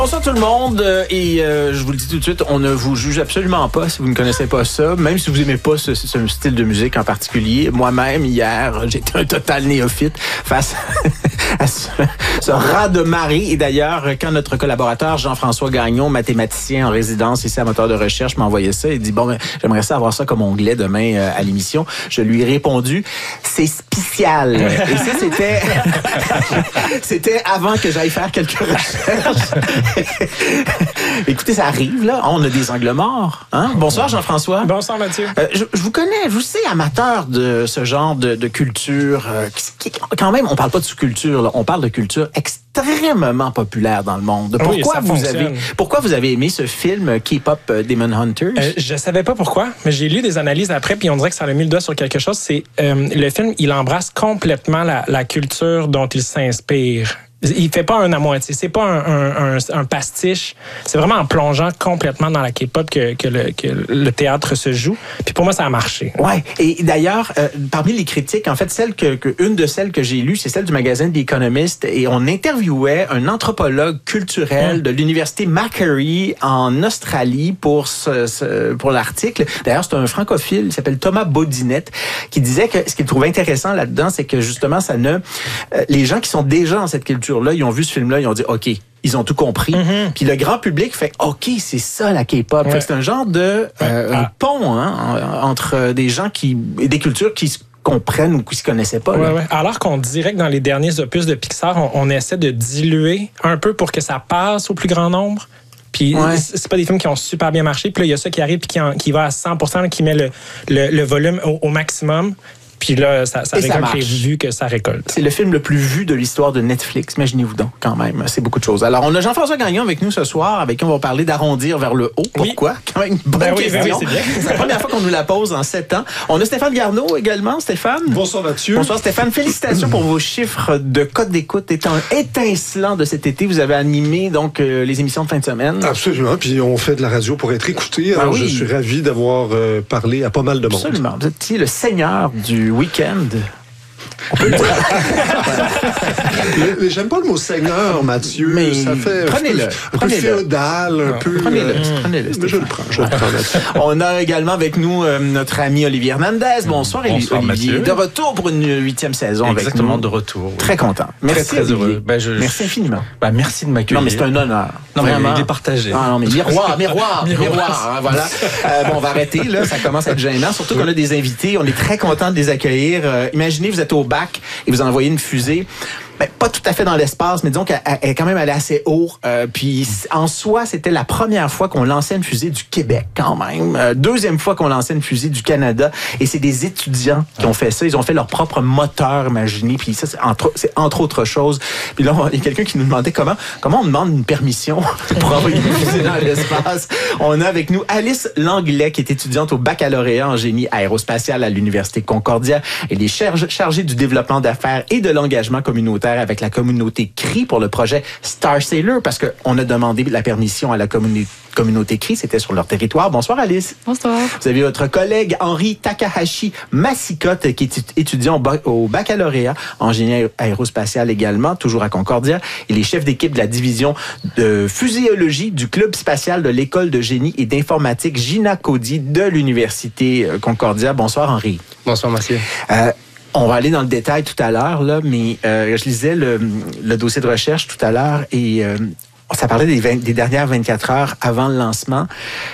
Bonsoir tout le monde et je vous le dis tout de suite, on ne vous juge absolument pas si vous ne connaissez pas ça, même si vous aimez pas ce style de musique en particulier. Moi-même, hier, j'étais un total néophyte face à ce raz de marée. Et d'ailleurs, quand notre collaborateur Jean-François Gagnon, mathématicien en résidence ici à Moteur de Recherche, m'a envoyé ça, il dit, bon, j'aimerais ça avoir ça comme onglet demain à l'émission. Je lui ai répondu, c'est spécial. Et ça, c'était avant que j'aille faire quelques recherches. Écoutez, ça arrive, là. On a des angles morts. Hein? Bonsoir, Jean-François. Bonsoir, Mathieu. Je vous connais, je vous sais, amateur de ce genre de culture. Quand même, on parle pas de sous-culture, là. On parle de culture extrêmement populaire dans le monde. Pourquoi vous avez aimé ce film K-pop Demon Hunters? Je savais pas pourquoi, mais j'ai lu des analyses après, puis on dirait que ça a mis le doigt sur quelque chose. C'est le film, il embrasse complètement la culture dont il s'inspire. Il fait pas un à moitié, c'est pas un pastiche, c'est vraiment en plongeant complètement dans la K-pop que le théâtre se joue. Puis pour moi, ça a marché. Ouais. Et d'ailleurs, parmi les critiques, en fait, une de celles que j'ai lues, c'est celle du magazine The Economist, et on interviewait un anthropologue culturel de l'université Macquarie en Australie pour l'article. D'ailleurs, c'est un francophile, il s'appelle Thomas Baudinette, qui disait que ce qu'il trouvait intéressant là-dedans, c'est que justement, les gens qui sont déjà dans cette culture là, ils ont vu ce film-là, ils ont dit, OK, ils ont tout compris. Mm-hmm. Puis le grand public fait, OK, c'est ça la K-pop. Ouais. C'est un genre de un pont entre des gens et des cultures qui se comprennent ou qui se connaissaient pas. Ouais, ouais. Alors qu'on dirait que dans les derniers opus de Pixar, on essaie de diluer un peu pour que ça passe au plus grand nombre. Puis c'est pas des films qui ont super bien marché. Puis là, il y a ça qui arrive puis qui va à 100%, qui met le volume au maximum. Puis là, ça récolte les vues que ça récolte. C'est le film le plus vu de l'histoire de Netflix. Imaginez-vous donc, quand même. C'est beaucoup de choses. Alors, on a Jean-François Gagnon avec nous ce soir, avec qui on va parler d'arrondir vers le haut. Pourquoi? Oui. Quand même une bonne question. Oui, c'est bien. C'est la première fois qu'on nous la pose en 7 ans. On a Stéphane Garneau également. Stéphane? Bonsoir, Mathieu. Bonsoir, Stéphane. Félicitations pour vos chiffres de cote d'écoute étant étincelants de cet été. Vous avez animé donc les émissions de fin de semaine. Absolument. Puis on fait de la radio pour être écouté. Alors, je suis ravi d'avoir parlé à pas mal de monde. Absolument. Vous êtes le seigneur du week-end. On peut le dire. J'aime pas le mot seigneur, Mathieu. Mais ça fait un peu féodal, un peu... Prenez-le. Mais je le prends, Mathieu. On a également avec nous notre ami Olivier Hernandez. Bonsoir, Bonsoir Olivier. Mathieu. De retour pour une 8e saison avec nous. Exactement, de retour. Oui. Très content. Merci, très heureux. Merci infiniment. Merci de m'accueillir. Non, mais c'est un honneur. Non, mais il est partagé. Ah, non, mais miroir. Hein, voilà. Bon, on va arrêter, là. Ça commence à être gênant. Surtout qu'on a des invités. On est très content de les accueillir. Imaginez, vous êtes au bac et vous envoyez une fusée. Ben, pas tout à fait dans l'espace, mais disons qu'elle est quand même allée assez haut. Puis en soi, c'était la première fois qu'on lançait une fusée du Québec, quand même. Deuxième fois qu'on lançait une fusée du Canada. Et c'est des étudiants qui ont fait ça. Ils ont fait leur propre moteur, imaginez. Puis ça, c'est entre autres choses. Puis là, il y a quelqu'un qui nous demandait comment on demande une permission pour envoyer une fusée dans l'espace. On a avec nous Alice Langlais, qui est étudiante au baccalauréat en génie aérospatial à l'Université Concordia. Elle est chargée du développement d'affaires et de l'engagement communautaire avec la communauté CRI pour le projet Star Sailor, parce qu'on a demandé la permission à la communauté CRI, c'était sur leur territoire. Bonsoir Alice. Bonsoir. Vous avez votre collègue Henri Takahashi Masikote, qui est étudiant au baccalauréat en génie aérospatial également, toujours à Concordia. Il est chef d'équipe de la division de fuséologie du club spatial de l'école de génie et d'informatique Gina Cody de l'Université Concordia. Bonsoir Henri. Bonsoir Mathieu. On va aller dans le détail tout à l'heure, là, mais je lisais le dossier de recherche tout à l'heure et ça parlait des dernières 24 heures avant le lancement.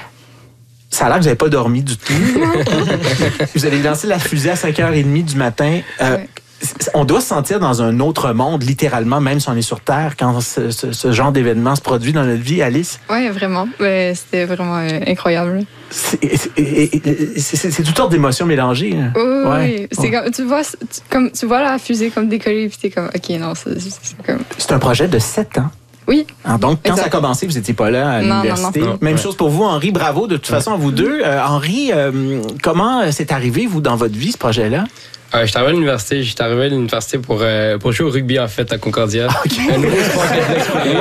Ça a l'air que vous n'avez pas dormi du tout. Vous avez lancé la fusée à 5h30 du matin. On doit se sentir dans un autre monde, littéralement, même si on est sur Terre, quand ce genre d'événement se produit dans notre vie, Alice. Oui, vraiment. C'était vraiment incroyable. C'est toutes sortes d'émotions mélangées. Oui. C'est comme, tu vois la fusée comme décoller, puis t'es comme, OK, non, c'est comme... C'est un projet de 7 ans. Oui. Alors donc, quand ça a commencé, vous n'étiez pas là à l'université. Non. Même chose pour vous, Henri. Bravo, de toute façon, à vous deux. Henri, comment c'est arrivé, vous, dans votre vie, ce projet-là? J'étais arrivé à l'université pour jouer au rugby, en fait, à Concordia. Okay. Un nouveau sport que d'explorer.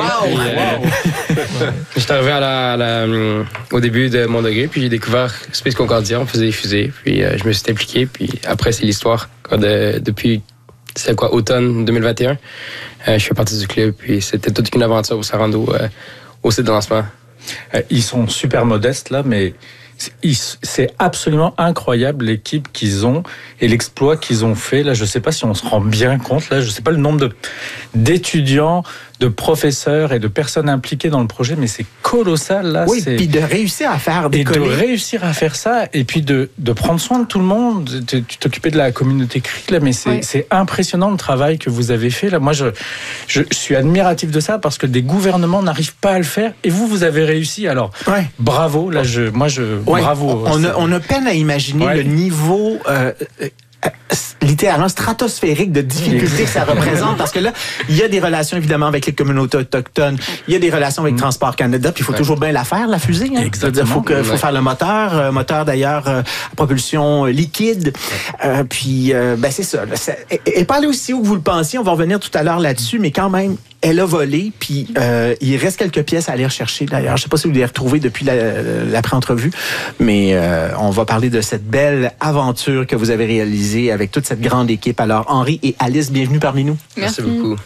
Wow. J'étais arrivé au début de mon degré, puis j'ai découvert Space Concordia, on faisait des fusées, puis je me suis impliqué, puis après, c'est l'histoire. Depuis, automne 2021, je fais partie du club, puis c'était toute une aventure pour se rendre au au site de lancement? Ils sont super modestes là, mais c'est absolument incroyable l'équipe qu'ils ont et l'exploit qu'ils ont fait. Là, je ne sais pas si on se rend bien compte. Là, je ne sais pas le nombre d'étudiants, de professeurs et de personnes impliquées dans le projet, mais c'est colossal. Là, oui, puis de réussir à faire décoller. Et de réussir à faire ça, et puis de prendre soin de tout le monde. Tu t'occupais de la communauté CRI, là, mais c'est impressionnant le travail que vous avez fait. Là, moi, je suis admiratif de ça parce que des gouvernements n'arrivent pas à le faire, et vous avez réussi. Alors, bravo. Là, bravo. On a peine à imaginer le niveau littéralement stratosphérique de difficulté que ça représente, parce que là, il y a des relations évidemment avec les communautés autochtones, il y a des relations avec Transport Canada, puis il faut toujours bien la faire, la fusée. Hein? Exactement. Il faut faire le moteur d'ailleurs à propulsion liquide. Puis c'est ça. Et pas aller aussi haut que vous le pensiez, on va revenir tout à l'heure là-dessus, mais quand même, elle a volé, puis il reste quelques pièces à aller rechercher d'ailleurs. Je ne sais pas si vous les retrouvez depuis la pré-entrevue, mais on va parler de cette belle aventure que vous avez réalisée avec toute cette grande équipe. Alors, Henri et Alice, bienvenue parmi nous. Merci beaucoup.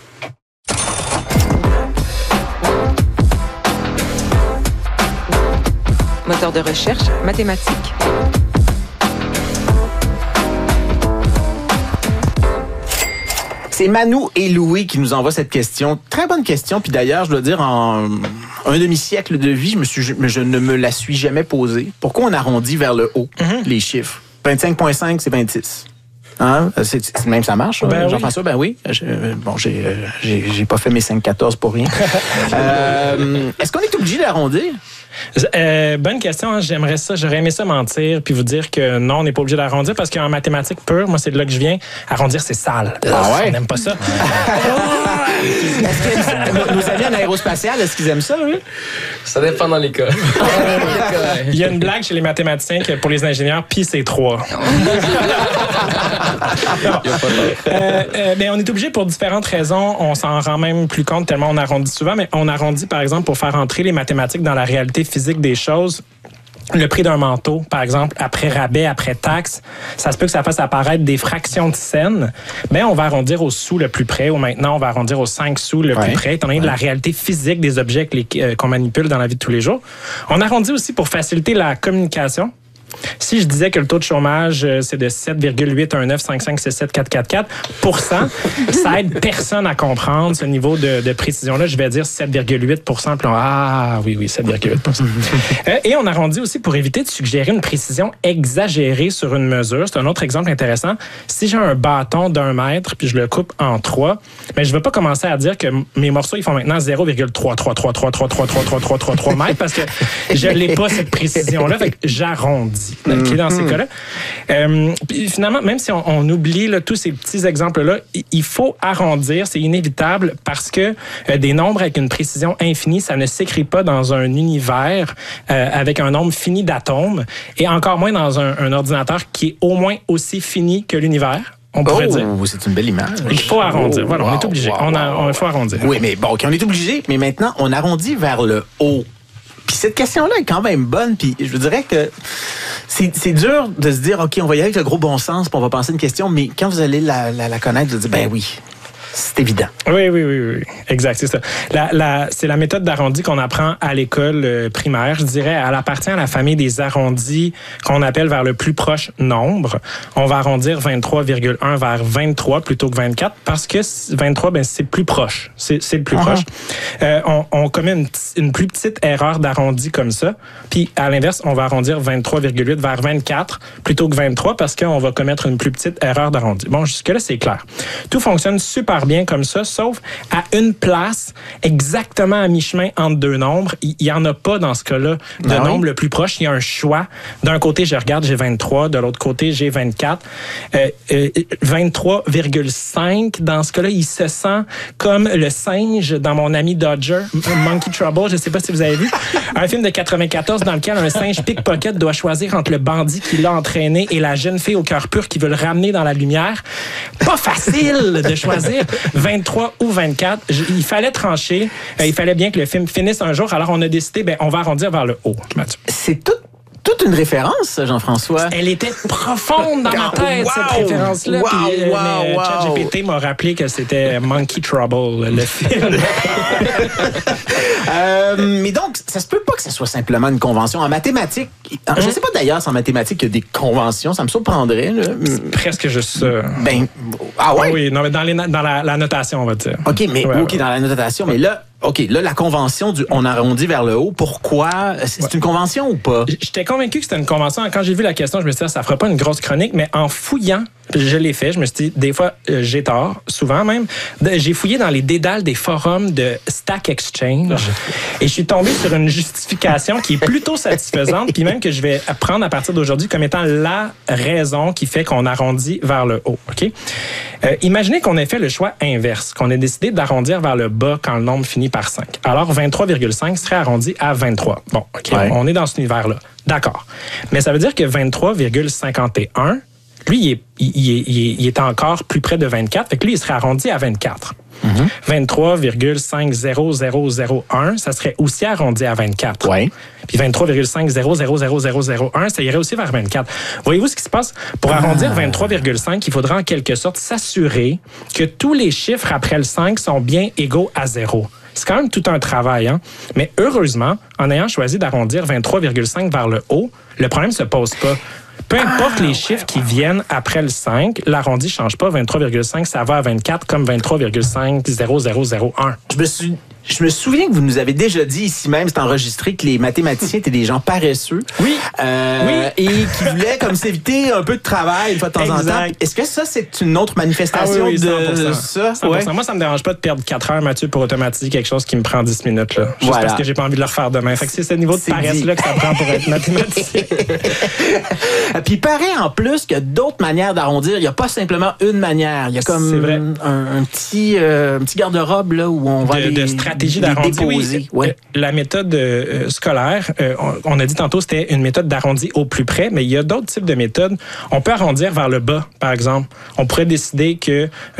Moteur de recherche mathématique. C'est Manu et Louis qui nous envoient cette question. Très bonne question. Puis d'ailleurs, je dois dire, en un demi-siècle de vie, je ne me la suis jamais posée. Pourquoi on arrondit vers le haut les chiffres? 25,5, c'est 26. Hein? C'est même ça marche, Jean-François? Ben oui. J'ai pas fait mes 5,14 pour rien. Est-ce qu'on est obligé d'arrondir? Bonne question. Hein. J'aurais aimé ça mentir puis vous dire que non, on n'est pas obligé d'arrondir parce qu'en mathématiques pures, moi, c'est de là que je viens, arrondir, c'est sale. On n'aime pas ça. Est-ce que nos amis en aérospatiale, est-ce qu'ils aiment ça, oui? Ça dépend dans les cas. Il y a une blague chez les mathématiciens que pour les ingénieurs, pi, c'est 3. Mais on est obligé pour différentes raisons. On s'en rend même plus compte tellement on arrondit souvent, mais on arrondit, par exemple, pour faire entrer les mathématiques dans la réalité physique des choses. Le prix d'un manteau, par exemple, après rabais, après taxe, ça se peut que ça fasse apparaître des fractions de scènes, mais on va arrondir au sou le plus près, ou maintenant on va arrondir aux 5 sous le plus près, étant donné de la réalité physique des objets qu'on manipule dans la vie de tous les jours. On arrondit aussi pour faciliter la communication. Si je disais que le taux de chômage, c'est de 7,81955674444%, ça aide personne à comprendre ce niveau de précision-là. Je vais dire 7,8%. Puis oui, 7,8%. Et on arrondit aussi pour éviter de suggérer une précision exagérée sur une mesure. C'est un autre exemple intéressant. Si j'ai un bâton d'1 mètre, puis je le coupe en 3, mais je ne veux pas commencer à dire que mes morceaux, ils font maintenant 0,333333333 mètres parce que je n'ai pas cette précision-là. Fait que j'arrondis. Dans ces cas-là. Puis finalement, même si on oublie là, tous ces petits exemples-là, il faut arrondir, c'est inévitable parce que des nombres avec une précision infinie, ça ne s'écrit pas dans un univers avec un nombre fini d'atomes et encore moins dans un ordinateur qui est au moins aussi fini que l'univers. On pourrait dire. C'est une belle image. Il faut arrondir. Voilà, on est obligé. Il faut arrondir. Oui, mais bon, on est obligé, mais maintenant, on arrondit vers le haut. Puis cette question-là est quand même bonne, puis je dirais que c'est dur de se dire, OK, on va y aller avec le gros bon sens, puis on va penser une question, mais quand vous allez la connaître, vous allez dire, ben oui. C'est évident. Oui. Exact, c'est ça. C'est la méthode d'arrondi qu'on apprend à l'école primaire. Je dirais, elle appartient à la famille des arrondis qu'on appelle vers le plus proche nombre. On va arrondir 23,1 vers 23 plutôt que 24 parce que 23, c'est plus proche. C'est le plus proche. On commet une plus petite erreur d'arrondi comme ça. Puis, à l'inverse, on va arrondir 23,8 vers 24 plutôt que 23 parce qu'on va commettre une plus petite erreur d'arrondi. Bon, jusque-là, c'est clair. Tout fonctionne super bien comme ça, sauf à une place, exactement à mi-chemin entre deux nombres. Il n'y en a pas dans ce cas-là de nombre le plus proche. Il y a un choix. D'un côté, je regarde, j'ai 23. De l'autre côté, j'ai 24. 23,5. Dans ce cas-là, il se sent comme le singe dans Mon ami Dodger, Monkey Trouble. Je ne sais pas si vous avez vu. Un film de 94 dans lequel un singe pickpocket doit choisir entre le bandit qui l'a entraîné et la jeune fille au cœur pur qui veut le ramener dans la lumière. Pas facile de choisir 23 ou 24. Il fallait trancher. Il fallait bien que le film finisse un jour. Alors, on a décidé, on va arrondir vers le haut. Mathieu. C'est tout toute une référence, Jean-François. Elle était profonde dans ma tête, cette référence-là. ChatGPT m'a rappelé que c'était Monkey Trouble, le film. Mais donc, ça se peut pas que ce soit simplement une convention. En mathématiques, je sais pas d'ailleurs si en mathématiques, il y a des conventions, ça me surprendrait. Là. C'est presque juste ça. Ah ouais? Oui, non, mais dans la notation, on va dire. OK, mais dans la notation, mais là, la convention du on arrondit vers le haut, pourquoi? C'est une convention ou pas? J'étais convaincu que c'était une convention. Quand j'ai vu la question, je me suis dit, ça fera pas une grosse chronique, mais en fouillant, je l'ai fait, je me suis dit, des fois, j'ai tort, souvent même. J'ai fouillé dans les dédales des forums de Stack Exchange et je suis tombé sur une justification qui est plutôt satisfaisante, puis même que je vais prendre à partir d'aujourd'hui comme étant la raison qui fait qu'on arrondit vers le haut. OK? Imaginez qu'on ait fait le choix inverse, qu'on ait décidé d'arrondir vers le bas quand le nombre finit par 5. Alors, 23,5 serait arrondi à 23. Bon, OK, on est dans cet univers-là. D'accord. Mais ça veut dire que 23,51, lui, il est encore plus près de 24. Fait que lui, il serait arrondi à 24. 23,50001, ça serait aussi arrondi à 24. Ouais. Puis 23,5000001, ça irait aussi vers 24. Voyez-vous ce qui se passe? Pour arrondir 23,5, il faudra en quelque sorte s'assurer que tous les chiffres après le 5 sont bien égaux à 0. C'est quand même tout un travail, hein? Mais heureusement, en ayant choisi d'arrondir 23,5 vers le haut, le problème ne se pose pas. Peu importe les chiffres qui viennent après le 5, l'arrondi ne change pas. 23,5, ça va à 24 comme 23,50001. Je me souviens que vous nous avez déjà dit ici même, c'est enregistré, que les mathématiciens étaient des gens paresseux. Oui. Et qui voulaient comme s'éviter un peu de travail une fois de temps en temps. Est-ce que ça, c'est une autre manifestation de 100%. ça? 100%. Ouais. Moi, ça me dérange pas de perdre 4 heures, Mathieu, pour automatiser quelque chose qui me prend 10 minutes. Là. Juste parce que j'ai pas envie de le refaire demain. Fait que c'est ce niveau de paresse-là que ça prend pour être mathématicien. Puis il paraît en plus qu'il y a d'autres manières d'arrondir. Il n'y a pas simplement une manière. Il y a comme un petit garde-robe là, où on va de stratégie d'arrondi. Oui. La méthode scolaire, on a dit tantôt, c'était une méthode d'arrondi au plus près, mais il y a d'autres types de méthodes. On peut arrondir vers le bas, par exemple. On pourrait décider que